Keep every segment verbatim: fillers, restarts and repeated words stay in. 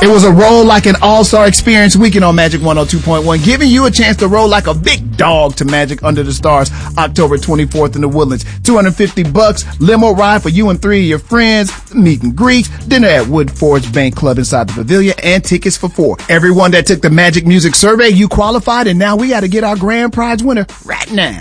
It was a roll like an all-star experience weekend on Magic one oh two point one, giving you a chance to roll like a big dog to Magic Under the Stars October twenty-fourth in the Woodlands. two hundred fifty bucks, limo ride for you and three of your friends, meet and greet, dinner at Wood Forge Bank Club inside the pavilion, and tickets for four. Everyone that took the Magic Music Survey, you qualified, and now we got to get our grand prize winner right now.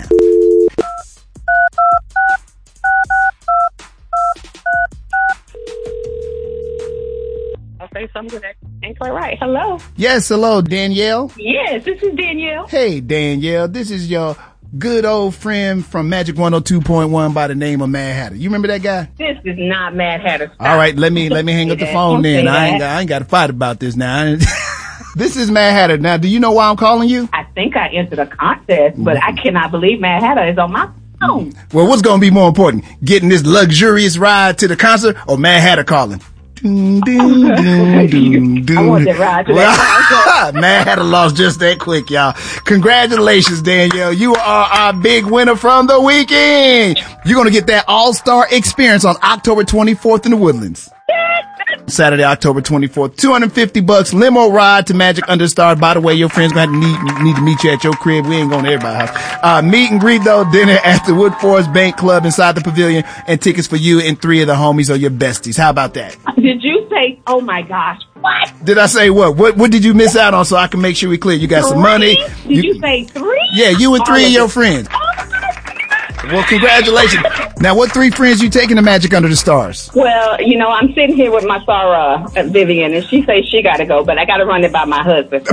Say something that ain't quite right. Hello? Yes, hello, Danielle. Yes, this is Danielle. Hey, Danielle, this is your good old friend from Magic one oh two point one by the name of Mad Hatter. You remember that guy? This is not Mad Hatter. Stop. All right, let me let me hang up the phone then. I ain't, I ain't got to fight about this now. This is Mad Hatter. Now, do you know why I'm calling you? I think I entered a contest, but I cannot believe Mad Hatter is on my phone. Well, what's going to be more important? Getting this luxurious ride to the concert or Mad Hatter calling? Doom, doom, doom, doom, doom. I want that ride to that concert. Man had a loss just that quick, y'all. Congratulations, Danielle. You are our big winner from the weekend. You're going to get that all-star experience on October twenty-fourth in the Woodlands. Saturday, October twenty-fourth. two hundred fifty bucks, limo ride to Magic Under the Stars. By the way, your friends going to need, need to meet you at your crib. We ain't going to everybody's house. Uh, meet and greet, though, dinner at the Wood Forest Bank Club inside the pavilion, and tickets for you and three of the homies or your besties. How about that? Did you say, oh my gosh, what? Did I say what? What What did you miss out on so I can make sure we clear? You got three? some money. Did you, you say three? Yeah, you and three of your friends. Well, congratulations. Now, what three friends you taking to Magic Under the Stars? Well, you know, I'm sitting here with my Sarah, uh, Vivian, and she says she got to go, but I got to run it by my husband.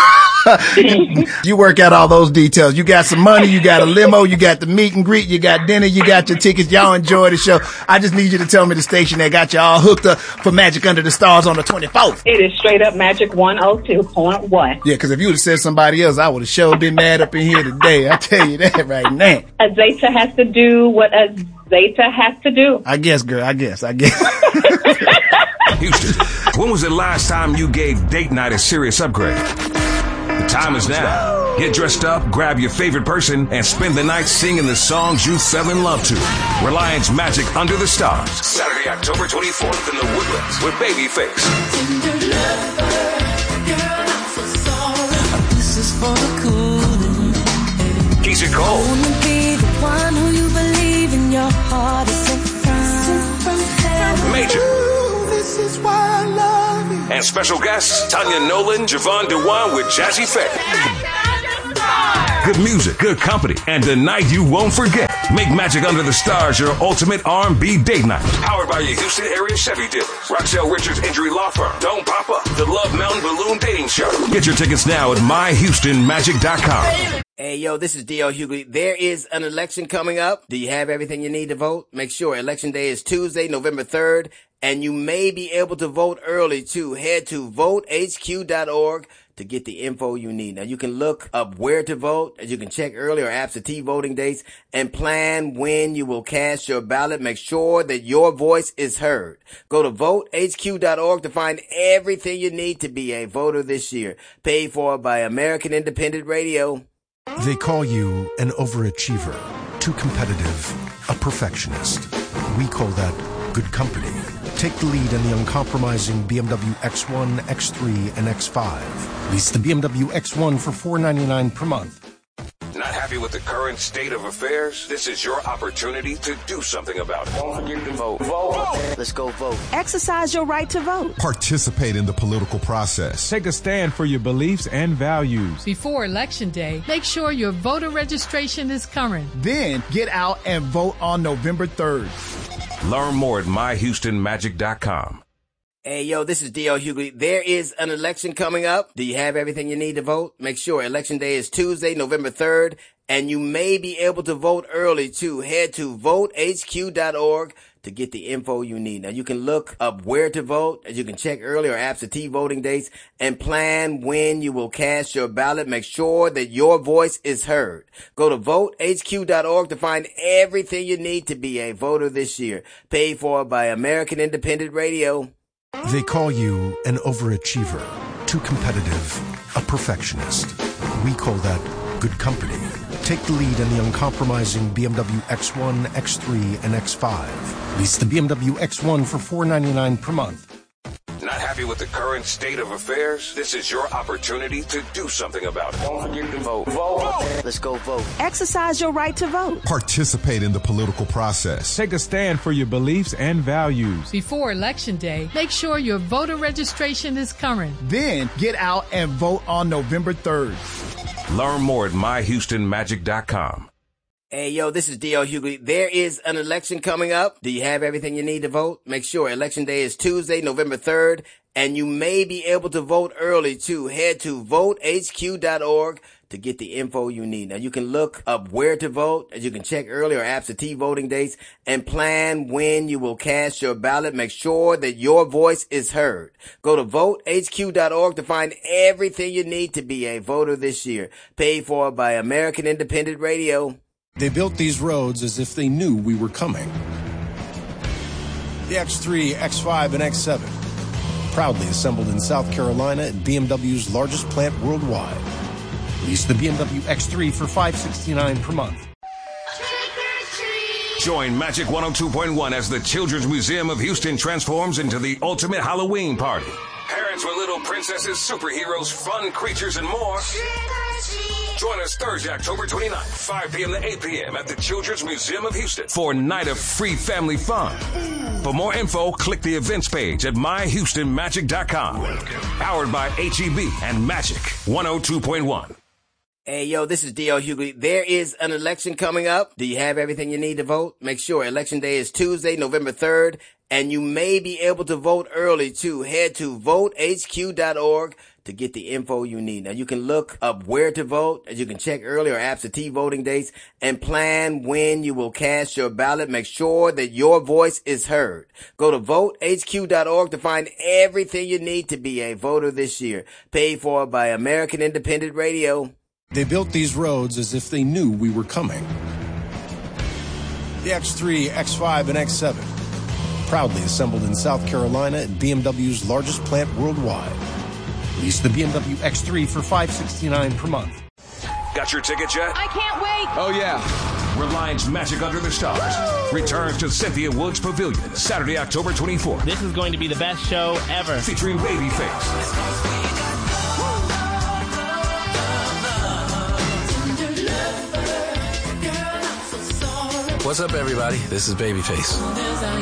You work out all those details. You got some money, you got a limo, you got the meet and greet, you got dinner, you got your tickets. Y'all enjoy the show. I just need you to tell me the station that got you all hooked up for Magic Under the Stars on the twenty-fourth. It is straight up Magic one oh two point one. Yeah, because if you would have said somebody else, I would have sure been mad up in here today. I tell you that right now. A Zeta has to do what a Zeta has to do. I guess, girl, I guess, I guess. Houston, when was the last time you gave date night a serious upgrade? The time is now. Get dressed up, grab your favorite person, and spend the night singing the songs you fell in love to. Reliance Magic Under the Stars. Saturday, October twenty-fourth in the Woodlands with Babyface. Keisha Cole. Major. And special guests, Tanya Nolan, Javon Dewan with Jazzy Faye. Good music, good company, and a night you won't forget. Make Magic Under the Stars your ultimate R and B date night. Powered by your Houston area Chevy dealers. Roxelle Richards Injury Law Firm. Don't Pop Up. The Love Mountain Balloon Dating Show. Get your tickets now at my houston magic dot com. Hey, yo, this is D L Hughley. There is an election coming up. Do you have everything you need to vote? Make sure Election Day is Tuesday, November third, and you may be able to vote early, too. Head to vote h q dot org to get the info you need. Now, you can look up where to vote, as you can check early or absentee voting dates, and plan when you will cast your ballot. Make sure that your voice is heard. Go to vote h q dot org to find everything you need to be a voter this year. Paid for by American Independent Radio. They call you an overachiever, too competitive, a perfectionist. We call that good company. Take the lead in the uncompromising B M W X one, X three, and X five. Lease the B M W X one for four hundred ninety-nine dollars per month. Not happy with the current state of affairs? This is your opportunity to do something about it. Don't forget to vote. Vote. Let's go vote. Exercise your right to vote. Participate in the political process. Take a stand for your beliefs and values. Before Election Day, make sure your voter registration is current. Then get out and vote on November third. Learn more at my houston magic dot com. Hey, yo, this is D L Hughley. There is an election coming up. Do you have everything you need to vote? Make sure Election Day is Tuesday, November third, and you may be able to vote early, too. Head to vote h q dot org to get the info you need. Now, you can look up where to vote, as you can check early or absentee voting dates, and plan when you will cast your ballot. Make sure that your voice is heard. Go to vote h q dot org to find everything you need to be a voter this year. Paid for by American Independent Radio. They call you an overachiever, too competitive, a perfectionist. We call that good company. Take the lead in the uncompromising B M W X one, X three, and X five. Lease the B M W X one for four hundred ninety-nine dollars per month. Not happy happy with the current state of affairs? This is your opportunity to do something about it. Don't forget to vote. Vote! Let's go vote. Exercise your right to vote. Participate in the political process. Take a stand for your beliefs and values. Before Election Day, make sure your voter registration is current. Then get out and vote on November third. Learn more at my houston magic dot com. Hey, yo, this is D L Hughley. There is an election coming up. Do you have everything you need to vote? Make sure Election Day is Tuesday, November third, and you may be able to vote early, too. Head to vote h q dot org to get the info you need. Now, you can look up where to vote, as you can check early or absentee voting dates, and plan when you will cast your ballot. Make sure that your voice is heard. Go to vote h q dot org to find everything you need to be a voter this year. Paid for by American Independent Radio. They built these roads as if they knew we were coming. The X three, X five, and X seven, proudly assembled in South Carolina at B M W's largest plant worldwide. Lease the B M W X three for five hundred sixty-nine dollars per month. Join Magic one oh two point one as the Children's Museum of Houston transforms into the ultimate Halloween party. Parents with little princesses, superheroes, fun creatures, and more. Join us Thursday, October twenty-ninth, five p.m. to eight p.m. at the Children's Museum of Houston for a night of free family fun. For more info, click the events page at my houston magic dot com. Powered by H E B and Magic one oh two point one. Hey, yo, this is D L Hughley. There is an election coming up. Do you have everything you need to vote? Make sure Election Day is Tuesday, November third, and you may be able to vote early, too. Head to vote h q dot org to get the info you need. Now, you can look up where to vote, as you can check early or absentee voting dates, and plan when you will cast your ballot. Make sure that your voice is heard. Go to vote h q dot org to find everything you need to be a voter this year. Paid for by American Independent Radio. They built these roads as if they knew we were coming. The X three, X five, and X seven, proudly assembled in South Carolina at B M W's largest plant worldwide. Lease the B M W X three for five hundred sixty-nine dollars per month. Got your ticket yet? I can't wait. Oh, yeah. Reliance Magic Under the Stars returns to Cynthia Woods Pavilion Saturday, October twenty-fourth. This is going to be the best show ever. Featuring Babyface. What's up, everybody? This is Babyface.